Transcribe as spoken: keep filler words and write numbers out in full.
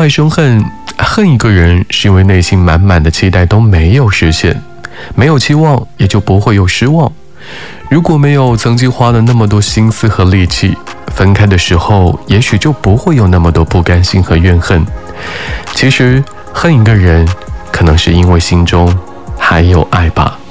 外生恨，恨一个人是因为内心满满的期待都没有实现，没有期望也就不会有失望。如果没有曾经花了那么多心思和力气，分开的时候也许就不会有那么多不甘心和怨恨。其实恨一个人，可能是因为心中还有爱吧。